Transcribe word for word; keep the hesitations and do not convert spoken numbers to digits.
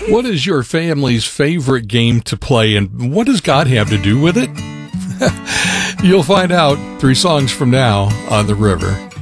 What is your family's favorite game to play, and what does God have to do with it? You'll find out three songs from now on The River.